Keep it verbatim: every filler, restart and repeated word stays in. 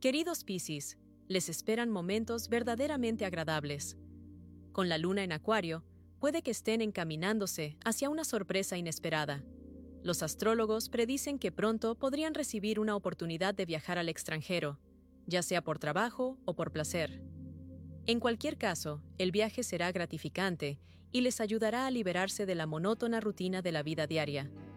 Queridos Piscis, les esperan momentos verdaderamente agradables. Con la luna en Acuario, puede que estén encaminándose hacia una sorpresa inesperada. Los astrólogos predicen que pronto podrían recibir una oportunidad de viajar al extranjero, ya sea por trabajo o por placer. En cualquier caso, el viaje será gratificante y les ayudará a liberarse de la monótona rutina de la vida diaria.